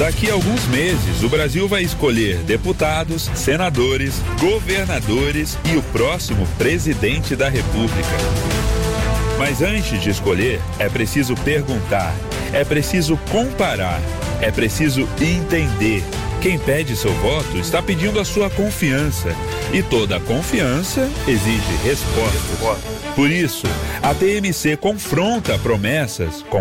Daqui a alguns meses, o Brasil vai escolher deputados, senadores, governadores e o próximo presidente da República. Mas antes de escolher, é preciso perguntar, é preciso comparar, é preciso entender. Quem pede seu voto está pedindo a sua confiança. E toda confiança exige respostas. Por isso, a TMC confronta promessas com